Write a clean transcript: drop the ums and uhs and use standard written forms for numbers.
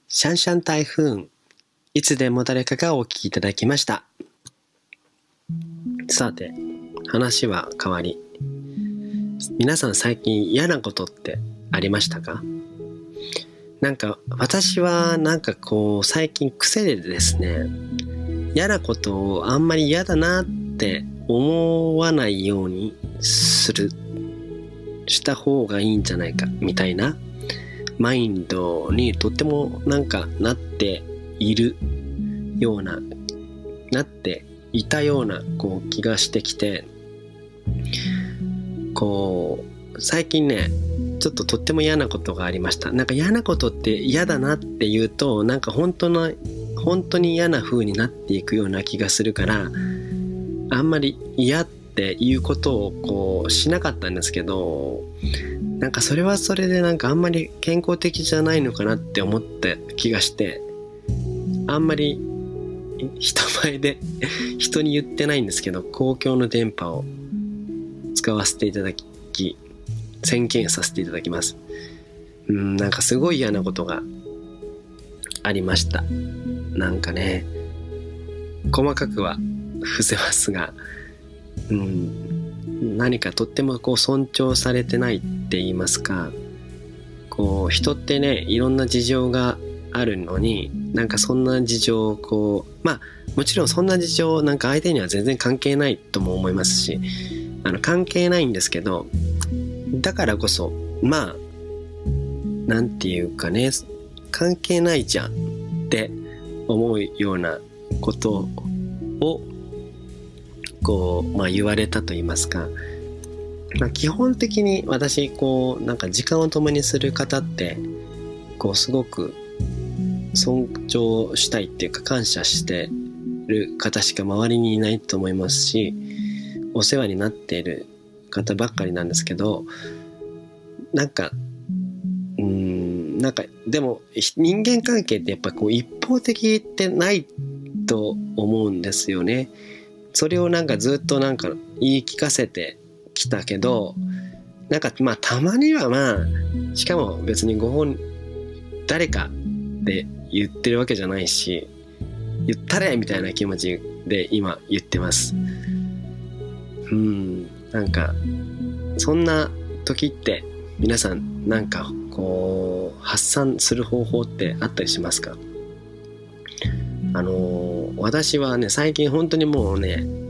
シャンシャン台風、いつでも誰かがお聞きいただきました。さて、話は変わり、皆さん最近嫌なことってありましたか？なんか私は最近癖でですね、嫌なことをあんまり嫌だなって思わないようにした方がいいんじゃないかみたいなマインドにとってもなっていたような気がしてきて、最近ねちょっととっても嫌なことがありました。嫌なことって嫌だなって言うと本当に嫌な風になっていくような気がするから、あんまり嫌っていうことをしなかったんですけど、それはそれであんまり健康的じゃないのかなって思った気がして、あんまり人前で人に言ってないんですけど、公共の電波を使わせていただき宣言させていただきます。すごい嫌なことがありました。細かくは伏せますが、何かとっても尊重されてないって言いますか、人ってねいろんな事情があるのに、そんな事情をもちろんそんな事情相手には全然関係ないとも思いますし、関係ないんですけど、だからこそなんていうかね、関係ないじゃんって思うようなことを言われたと言いますか、基本的に私時間を共にする方ってすごく尊重したいっていうか感謝してる方しか周りにいないと思いますし、お世話になっている方ばっかりなんですけど、でも人間関係ってやっぱ一方的ってないと思うんですよね。それをずっと言い聞かせてきたけど、たまにはしかも別に誰かで言ってるわけじゃないし、言ったれみたいな気持ちで今言ってます。そんな時って皆さん発散する方法ってあったりしますか？私はね最近本当にもうね